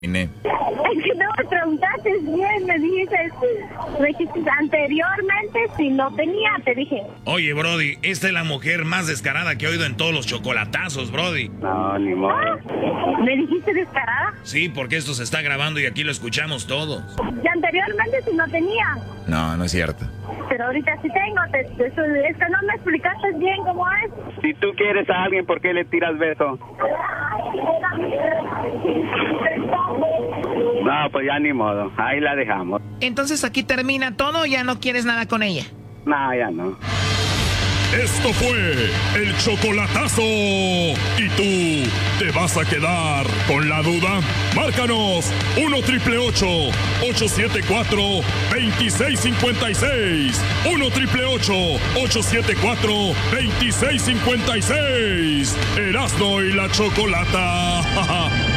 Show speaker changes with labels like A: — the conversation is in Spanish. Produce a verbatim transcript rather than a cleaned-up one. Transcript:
A: Inés.
B: Es que no me preguntaste bien, me dijiste, me dijiste anteriormente si no tenía, te dije.
A: Oye, Brody, esta es la mujer más descarada que he oído en todos los chocolatazos, Brody.
C: No, ni modo.
B: ¿Ah? ¿Me dijiste descarada?
A: Sí, porque esto se está grabando y aquí lo escuchamos todos.
B: Y anteriormente si no tenía.
A: No, no es cierto.
B: Pero ahorita sí tengo, te, te, es que no me explicaste bien cómo es.
C: Si tú quieres a alguien, ¿por qué le tiras beso? No, pues ya ni modo, ahí la dejamos.
D: Entonces aquí termina todo, ¿ya no quieres nada con ella?
C: No, ya no.
E: Esto fue el chocolatazo. ¿Y tú te vas a quedar con la duda? Márcanos uno triple ocho, ocho siete cuatro, dos seis cinco seis. uno triple ocho, ocho siete cuatro, dos seis cinco seis. Erasmo y la Chocolata.